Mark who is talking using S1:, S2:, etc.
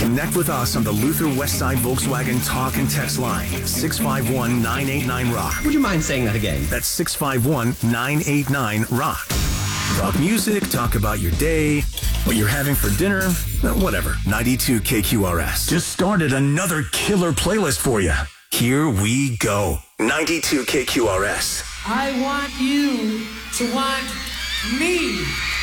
S1: Connect with us on the Luther Westside Volkswagen talk and text line, 651-989-ROCK.
S2: Would you mind saying that again?
S1: That's 651-989-ROCK. Talk music, talk about your day, what you're having for dinner, whatever. 92 KQRS. Just started another killer playlist for you. Here we go. 92 KQRS.
S3: I want you to want me.